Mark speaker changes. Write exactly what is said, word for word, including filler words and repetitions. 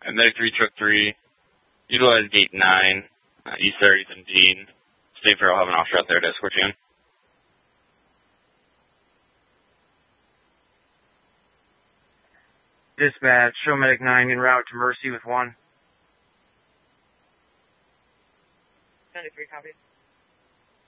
Speaker 1: Medic three, Truck three, utilize Gate nine, uh, East thirtieth and Dean. Stay fair, I'll have an officer out there to escort you in.
Speaker 2: Dispatch, show Medic nine en route to Mercy with one.
Speaker 3: Medic three, copy.